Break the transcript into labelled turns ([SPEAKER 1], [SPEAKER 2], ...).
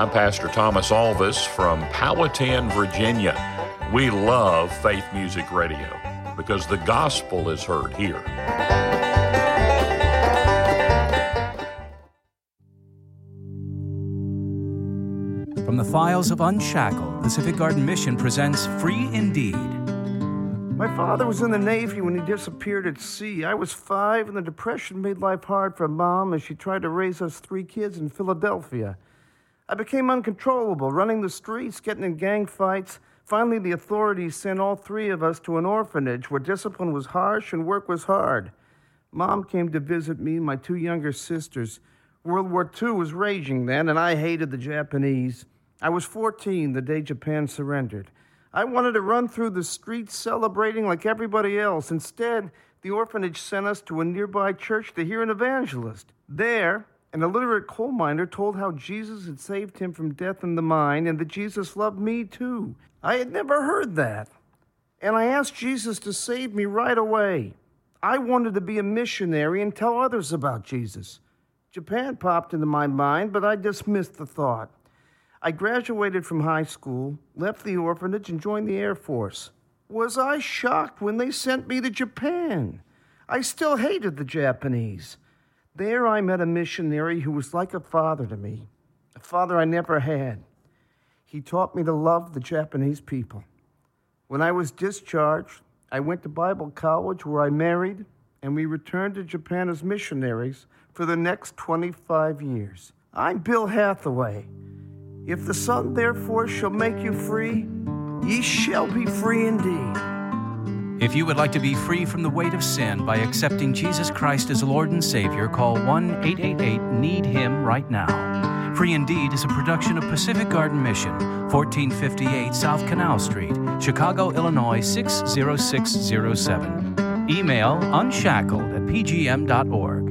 [SPEAKER 1] I'm Pastor Thomas Alvis from Powhatan, Virginia. We love Faith Music Radio because the gospel is heard here.
[SPEAKER 2] From the files of Unshackled, Pacific Garden Mission presents Free Indeed.
[SPEAKER 3] My father was in the Navy when he disappeared at sea. I was 5, and the Depression made life hard for Mom as she tried to raise us 3 kids in Philadelphia. I became uncontrollable, running the streets, getting in gang fights. Finally, the authorities sent all 3 of us to an orphanage where discipline was harsh and work was hard. Mom came to visit me and my 2 younger sisters. World War II was raging then, and I hated the Japanese. I was 14 the day Japan surrendered. I wanted to run through the streets celebrating like everybody else. Instead, the orphanage sent us to a nearby church to hear an evangelist. There, an illiterate coal miner told how Jesus had saved him from death in the mine and that Jesus loved me too. I had never heard that. And I asked Jesus to save me right away. I wanted to be a missionary and tell others about Jesus. Japan popped into my mind, but I dismissed the thought. I graduated from high school, left the orphanage, and joined the Air Force. Was I shocked when they sent me to Japan? I still hated the Japanese. There I met a missionary who was like a father to me, a father I never had. He taught me to love the Japanese people. When I was discharged, I went to Bible college where I married, and we returned to Japan as missionaries for the next 25 years. I'm Bill Hathaway. If the Son therefore shall make you free, ye shall be free indeed.
[SPEAKER 2] If you would like to be free from the weight of sin by accepting Jesus Christ as Lord and Savior, call 1-888-NEED-HIM right now. Free Indeed is a production of Pacific Garden Mission, 1458 South Canal Street, Chicago, Illinois 60607. Email unshackled@pgm.org.